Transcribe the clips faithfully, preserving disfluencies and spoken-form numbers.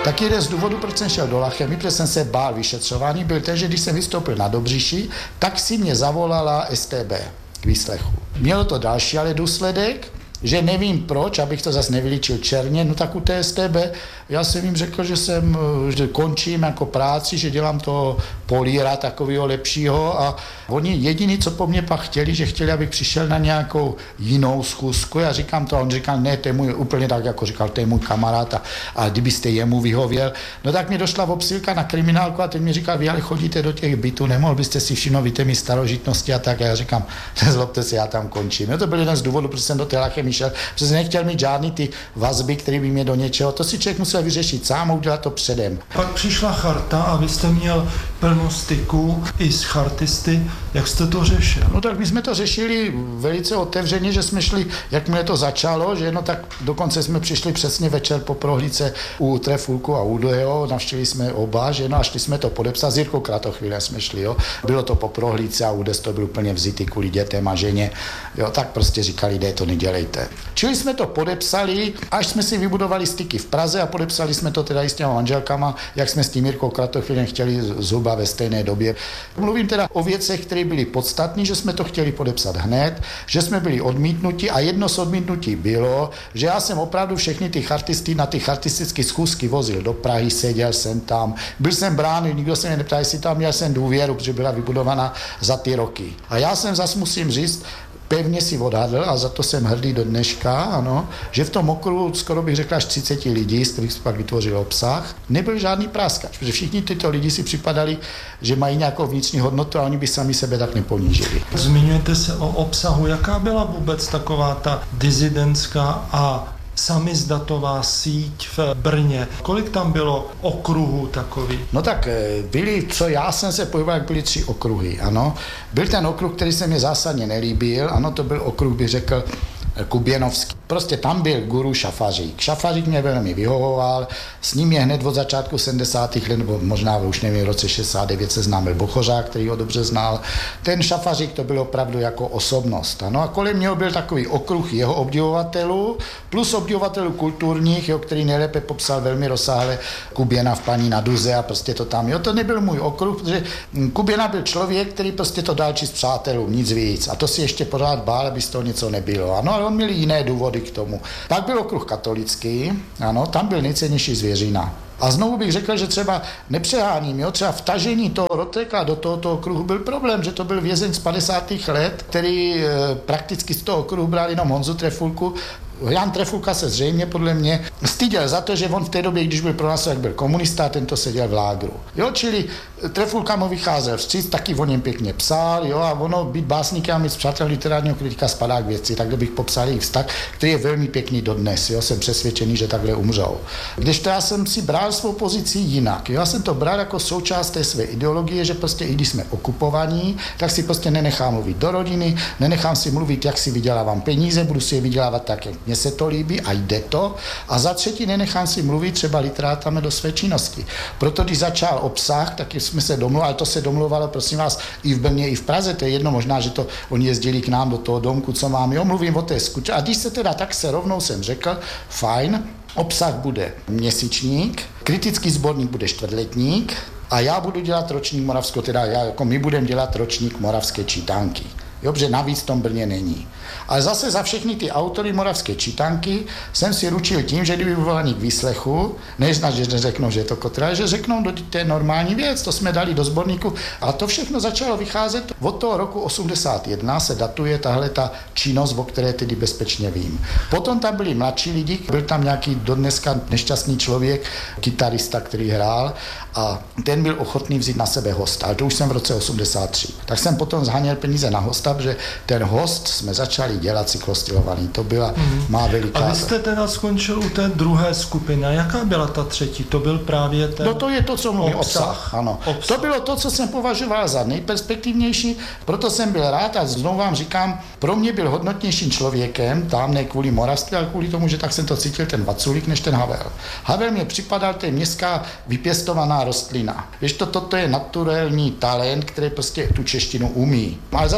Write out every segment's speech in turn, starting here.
Tak jeden z důvodů, proč jsem šel do Lachemy, protože jsem se bál vyšetřování, byl ten, že když jsem vystoupil na Dobříši, tak si mě zavolala S T B k výslechu. Mělo to další ale důsledek, že nevím proč, abych to zase nevyličil černě, no tak u té S T B já jsem jim řekl, že jsem, že končím jako práci, že dělám to políra takového lepšího a oni jediný, co po mně pak chtěli, že chtěli, abych přišel na nějakou jinou schůzku. Já říkám to a on říkal, ne, to je můj, úplně tak, jako říkal, to je můj kamarád a, a kdybyste jemu vyhověl. No tak mi došla obsílka na kriminálku a teď mi říkal, vy ale chodíte do těch bytů, nemohl byste si všimnout, víte mi starožitnosti a tak. A já říkám, nezlobte se, já tam končím. No to byl jeden z důvodů, proč jsem do té Lachemy šel, protože jsem nechtěl mít žádný ty vazby, které by mě do něčeho. To si člověk musel vyřešit sám a udělat to předem. Pak přišla charta a vy jste měl plno styků i s chartisty. Jak jste to řešil? No tak my jsme to řešili velice otevřeně, že jsme šli, jakmile to začalo, že no tak dokonce jsme přišli přesně večer po prohlídce u Trefulku a Udeho, navštívili jsme oba, že no a šli jsme to podepsat, s Jirkou Kratochvílem jsme šli, jo. Bylo to po prohlídce a Udes to byl úplně vzitý kvůli dětem a ženě, jo, tak prostě říkali, jde to nedělejte. Čili jsme to podepsali, až jsme si vybudovali styky v Praze a podepsali jsme to teda i s těma manželkama, jak jsme s tím Jirkou Kratochvílem chtěli zhruba ve stejné době. Mluvím teda o věcech, které byly podstatné, že jsme to chtěli podepsat hned, že jsme byli odmítnuti a jedno z odmítnutí bylo, že já jsem opravdu všechny ty chartisty na ty chartistické schůzky vozil do Prahy, seděl jsem tam, byl jsem brány, nikdo se mě neptal, jestli tam měl jsem důvěru, protože byla vybudovaná za ty roky. A já jsem zas musím říct, pevně si odhadl a za to jsem hrdý do dneška, ano, že v tom okruhu skoro bych řekl až třicet lidí, z kterých pak vytvořil obsah, nebyl žádný práskač, protože všichni tyto lidi si připadali, že mají nějakou vnitřní hodnotu a oni by sami sebe tak neponížili. Zmiňujete se o obsahu, jaká byla vůbec taková ta dizidentská a samizdatová síť v Brně. Kolik tam bylo okruhů takových? No tak byli, co já jsem se pohyboval, byly tři okruhy, ano. Byl ten okruh, který se mi zásadně nelíbil, ano, to byl okruh, bych řekl, Kuběnovský. Prostě tam byl guru Šafařík. Šafařík mě velmi vyhovoval, s ním je hned od začátku sedmdesátých let, nebo možná už nevím, v roce šedesát devět se známil Bochořák, který ho dobře znal. Ten Šafařík to byl opravdu jako osobnost. Ano, a kolem něho byl takový okruh jeho obdivovatelů, plus obdivovatelů kulturních, jo, který nejlépe popsal velmi rozsáhle Kuběna v Paní na Duze a prostě to tam. Jo, to nebyl můj okruh, protože Kuběna byl člověk, který prostě to dal čist přátelům, nic víc. A to si ještě pořád bál, aby z toho něco nebylo. Ano, ale on měl jiné důvody k tomu. Pak byl okruh katolický, ano, tam byl nejcennější Zvěřina. A znovu bych řekl, že třeba nepřeháním, jo, třeba vtažení toho Rotekla do tohoto okruhu byl problém, že to byl vězeň z padesátých let, který e, prakticky z toho okruhu bral jenom Honzu Trefulku. Jan Trefulka se zřejmě podle mě styděl za to, že on v té době, když byl pro nás, jak byl komunista, tento seděl v lágru. Jo, čili Trefulka mu vycházel vstříc, taky o něm pěkně psal, jo, a ono být básníkem a mít přátel literárního kritika spadá k věci, takhle bych popsal jejich vztah, který je velmi pěkný dodnes, jo, jsem přesvědčený, že takhle umřou. Když to já jsem si bral svou pozici jinak, jo, já jsem to bral jako součást té své ideologie, že prostě i když jsme okupovaní, tak si prostě nenechám mluvit do rodiny, nenechám si mluvit, jak si vydělávám peníze, budu si je vydělávat tak, jak mně se to líbí a jde to. A za třetí nenechám si mluvit třeba literátami do své činnosti. Proto když začal obsah, tak jsme se domluvili, ale to se domluvalo, prosím vás, i v Brně, i v Praze, to je jedno, možná, že to oni jezdili k nám do toho domku, co mám, jo, mluvím o té skuče. A když se teda tak se rovnou jsem řekl, fajn, obsah bude měsíčník, kritický sborník bude čtvrtletník a já budu dělat ročník Moravsko, teda já, jako my budeme dělat ročník Moravské čítanky. Jo, protože navíc v tom Brně není. Ale zase za všechny ty autory Moravské čítanky jsem si ručil tím, že kdyby volali k výslechu, neznat, že neřeknou, že je to Kotra, že řeknou, do té normální věc, to jsme dali do sborníku. A to všechno začalo vycházet. Od toho roku osmdesát jedna se datuje tahle ta činnost, o které tedy bezpečně vím. Potom tam byli mladší lidi, byl tam nějaký dodneska nešťastný člověk, kytarista, který hrál a ten byl ochotný vzít na sebe hosta. Ale to už jsem v roce osmdesát tři. Tak jsem potom zháněl peníze na hosta, že ten host jsme začali dělat cyklostylovaný. To byla mm. má veliká... A vy jste teda skončil u té druhé skupiny. A jaká byla ta třetí? To byl právě ten... No to je to, co mluví obsah. obsah. Ano. Obsah. To bylo to, co jsem považoval za nejperspektivnější, proto jsem byl rád a znovu vám říkám, pro mě byl hodnotnějším člověkem, tam ne kvůli moravství, ale kvůli tomu, že tak jsem to cítil ten Vaculík, než ten Havel. Havel mě připadal, to je městská vypěstovaná rostlina. Víš, to, toto je naturální talent, který prostě tu češtinu umí. Ale zase musím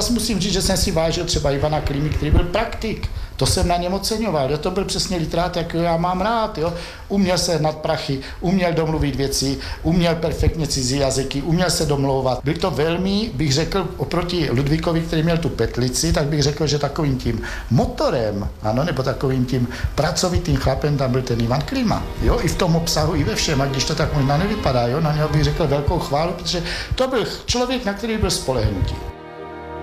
říct, že jsem si vážil třeba Ivana Klímy, který byl praktik. To jsem na něm oceňoval, jo? To byl přesně literát, jak já mám rád. Jo? Uměl se nad prachy, uměl domluvit věci, uměl perfektně cizí jazyky, uměl se domlouvat. Byl to velmi, bych řekl, oproti Ludvíkovi, který měl tu petlici, tak bych řekl, že takovým tím motorem, ano, nebo takovým tím pracovitým chlapem tam byl ten Ivan Klíma. Jo? I v tom obsahu, i ve všem, a když to tak možná nevypadá, jo? Na něho bych řekl velkou chválu, protože to byl člověk, na který byl spolehnutí.